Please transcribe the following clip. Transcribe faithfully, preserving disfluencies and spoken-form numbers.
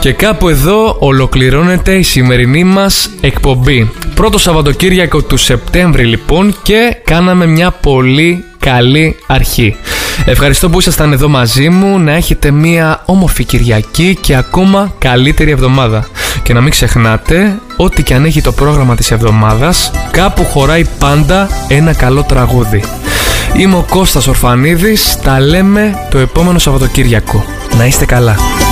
Και κάπου εδώ ολοκληρώνεται η σημερινή μας εκπομπή. Πρώτο Σαββατοκύριακο του Σεπτέμβρη λοιπόν, και κάναμε μια πολύ καλή αρχή. Ευχαριστώ που ήσασταν εδώ μαζί μου. Να έχετε μια όμορφη Κυριακή και ακόμα καλύτερη εβδομάδα. Και να μην ξεχνάτε, ό,τι και αν έχει το πρόγραμμα της εβδομάδας, κάπου χωράει πάντα ένα καλό τραγούδι. Είμαι ο Κώστας Ορφανίδης. Τα λέμε το επόμενο Σαββατοκύριακο. Να είστε καλά.